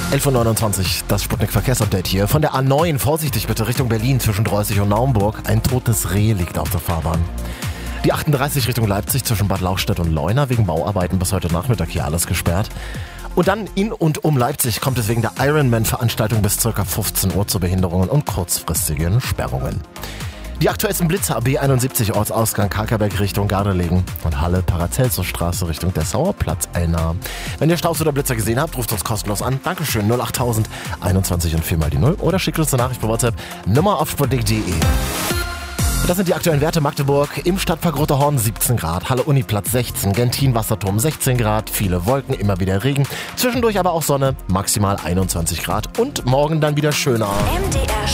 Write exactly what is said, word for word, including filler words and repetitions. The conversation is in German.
elf Uhr neunundzwanzig, das Sputnik-Verkehrsupdate hier. Von der A neun, vorsichtig bitte, Richtung Berlin zwischen Droßig und Naumburg. Ein totes Reh liegt auf der Fahrbahn. Die achtunddreißig Richtung Leipzig zwischen Bad Lauchstädt und Leuna, wegen Bauarbeiten bis heute Nachmittag hier alles gesperrt. Und dann in und um Leipzig kommt es wegen der Ironman-Veranstaltung bis ca. fünfzehn Uhr zu Behinderungen und kurzfristigen Sperrungen. Die aktuellsten Blitzer: B einundsiebzig Ortsausgang Karkerberg Richtung Gardelegen und Halle Paracelsusstraße Richtung Dessauer Platz Elna. Wenn ihr Staus oder Blitzer gesehen habt, ruft uns kostenlos an. Dankeschön, null achttausend einundzwanzig und vier mal die null oder schickt uns eine Nachricht per WhatsApp, Nummer auf sputnik punkt de. Das sind die aktuellen Werte. Magdeburg im Stadtpark Roter Horn siebzehn Grad, Halle Uniplatz sechzehn, Gentin Wasserturm sechzehn Grad, viele Wolken, immer wieder Regen, zwischendurch aber auch Sonne, maximal einundzwanzig Grad und morgen dann wieder schöner. M D R